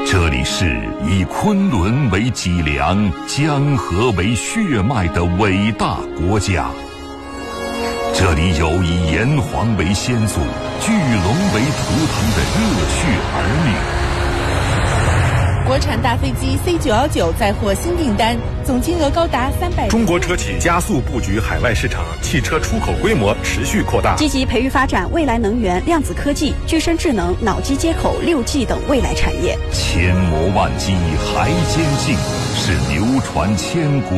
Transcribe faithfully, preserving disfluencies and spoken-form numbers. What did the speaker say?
这里是以昆仑为脊梁、江河为血脉的伟大国家。这里有以炎黄为先祖、巨龙为图腾的热血儿女。 国产大飞机 C 九一九再获新订单，总金额高达三百。 中国车企加速布局海外市场，汽车出口规模持续扩大， 积极培育发展未来能源、量子科技、具身智能、脑机接口、六 G 等未来产业。 千磨万击还坚劲，是流传千古。